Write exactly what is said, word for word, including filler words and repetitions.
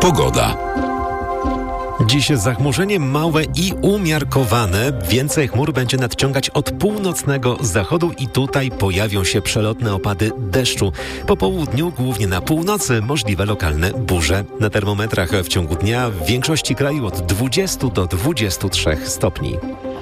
Pogoda. Dziś zachmurzenie małe i umiarkowane. Więcej chmur będzie nadciągać od północnego zachodu i tutaj pojawią się przelotne opady deszczu. Po południu, głównie na północy, możliwe lokalne burze. Na termometrach w ciągu dnia w większości kraju od dwudziestu do dwudziestu trzech stopni.